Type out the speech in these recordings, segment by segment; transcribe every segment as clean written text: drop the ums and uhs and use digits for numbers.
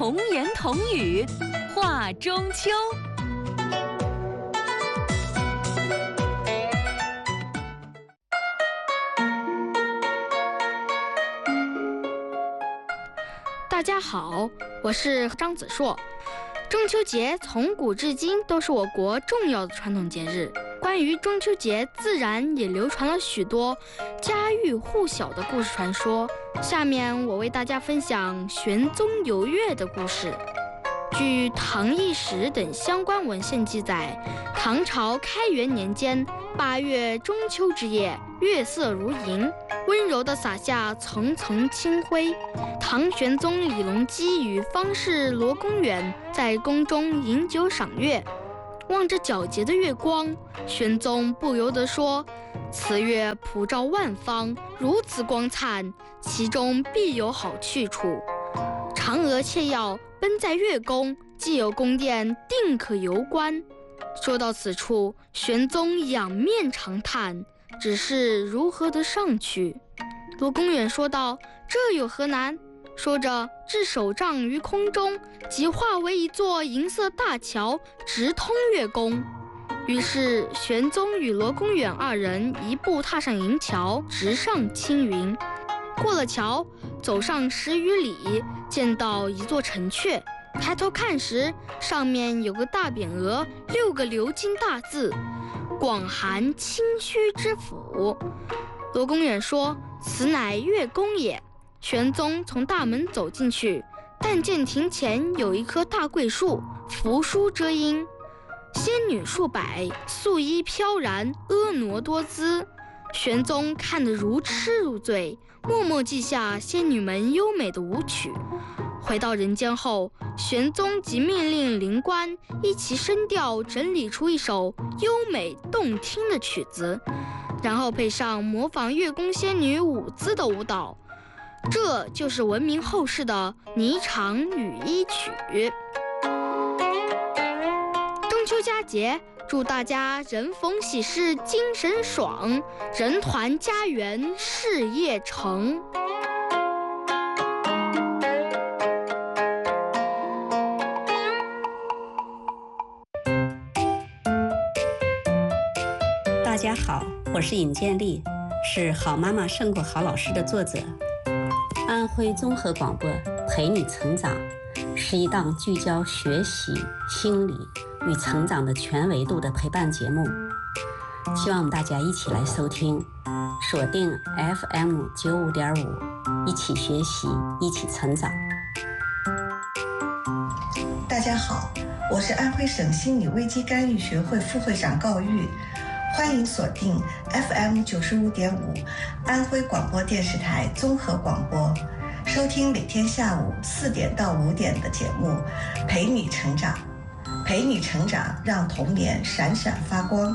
童言童语话中秋。 大家好，我是张子硕。中秋节从古至今都是我国重要的传统节日。关于中秋节，自然也流传了许多家喻户晓的故事传说。下面我为大家分享玄宗游月的故事。据《唐艺史》等相关文献记载，唐朝开元年间8月中秋之夜，月色如银，温柔地洒下层层清辉。唐玄宗李隆基与方士罗公远在宫中饮酒赏月，望着皎洁的月光，玄宗不由得说：“此月普照万方，如此光灿，其中必有好去处。嫦娥窃药，奔在月宫，既有宫殿，定可游观。”说到此处，玄宗仰面长叹，只是如何得上去？罗公远说道：“这有何难？”说着，置手杖于空中，即化为一座银色大桥，直通月宫。于是玄宗与罗公远二人一步踏上银桥，直上青云。过了桥，走上10余里，见到一座城阙。抬头看时，上面有个大匾额，6个鎏金大字：“广寒清虚之府。”罗公远说：“此乃月宫也。”玄宗从大门走进去，但见庭前有一棵大桂树，扶疏遮阴，仙女数百，素衣飘然，婀娜多姿。玄宗看得如痴如醉，默默记下仙女们优美的舞曲。回到人间后，玄宗即命令灵官依其声调整理出一首优美动听的曲子，然后配上模仿月宫仙女舞姿的舞蹈，这就是闻名后世的《霓裳羽衣曲》。中秋佳节，祝大家人逢喜事精神爽，人团家园事业成。 大家好，我是尹建莉，是《好妈妈胜过好老师》的作者。安徽综合广播陪你成长是一档聚焦学习、心理与成长的全维度的陪伴节目，希望我们大家一起来收听，锁定 FM 95.5，一起学习，一起成长。 大家好，我是安徽省心理危机干预学会副会长高玉，欢迎锁定 FM 95.5安徽广播电视台综合广播，收听每天下午4点到5点的节目，陪你成长，陪你成长，让童年闪闪发光。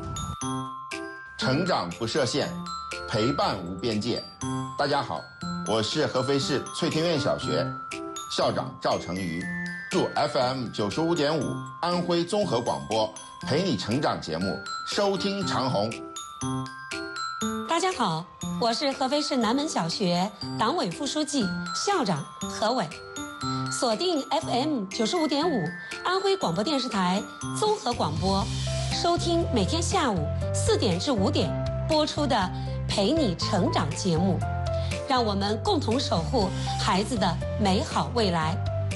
成长不设限，陪伴无边界。大家好，我是合肥市翠庭院小学校长赵成瑜，祝 FM 95.5安徽综合广播陪你成长节目收听长虹。 大家好，我是合肥市南门小学党委副书记校长何伟，锁定 FM 95.5安徽广播电视台综合广播，收听每天下午4点至5点播出的陪你成长节目，让我们共同守护孩子的美好未来。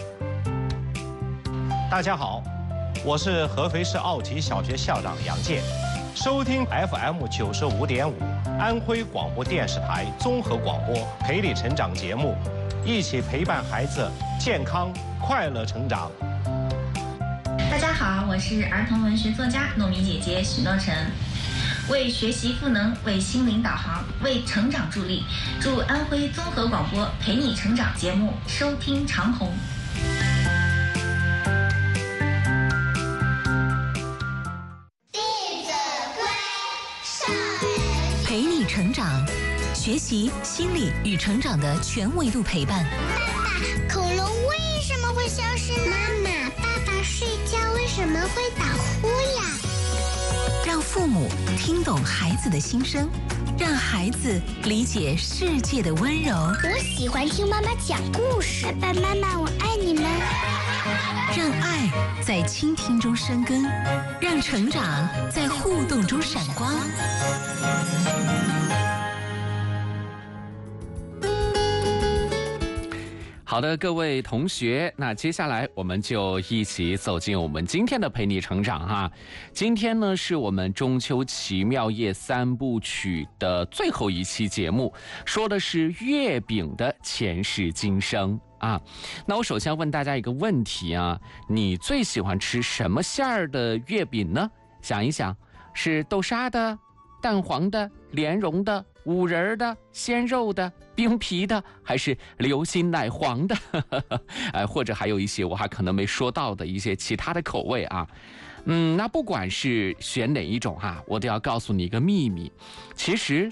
大家好，我是合肥市奥体小学校长杨健，收听 FM 95.5安徽广播电视台综合广播陪你成长节目，一起陪伴孩子健康快乐成长。 大家好，我是儿童文学作家糯米姐姐许诺晨，为学习赋能，为心灵导航，为成长助力，祝安徽综合广播陪你成长节目收听长虹。 陪你成长，学习心理与成长的全维度陪伴。 爸爸，恐龙为什么会消失呢？妈妈，爸爸睡觉为什么会打呼呀？ 让父母听懂孩子的心声，让孩子理解世界的温柔。 我喜欢听妈妈讲故事。爸爸妈妈，我爱你们。 在倾听中生根，让成长在互动中闪光。 好的，各位同学，那接下来我们就一起走进我们今天的陪你成长哈。今天呢是我们中秋奇妙夜3部曲的最后一期节目，说的是月饼的前世今生啊。那我首先要问大家一个问题啊，你最喜欢吃什么馅儿的月饼呢？想一想，是豆沙的、蛋黄的、莲蓉的、五仁的、鲜肉的、冰皮的，还是流心奶黄的？或者还有一些我还可能没说到的一些其他的口味啊。那不管是选哪一种哈，我都要告诉你一个秘密，其实